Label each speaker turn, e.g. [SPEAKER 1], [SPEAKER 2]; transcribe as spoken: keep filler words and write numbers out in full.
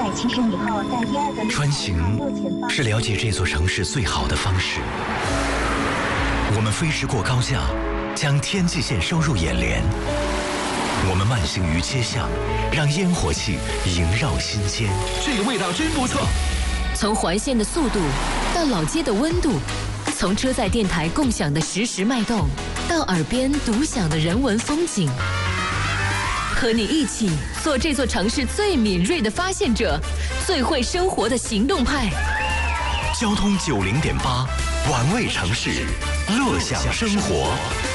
[SPEAKER 1] 百七十米后，在第二个
[SPEAKER 2] 穿行是了解这座城市最好的方式。我们飞驰过高架，将天际线收入眼帘。我们慢行于街巷，让烟火气萦绕心间。
[SPEAKER 3] 这个味道真不错。
[SPEAKER 4] 从环线的速度到老街的温度，从车载电台共享的实时脉动，到耳边独享的人文风景。和你一起做这座城市最敏锐的发现者，最会生活的行动派。
[SPEAKER 2] 交通九零点八，玩味城市，乐享生活。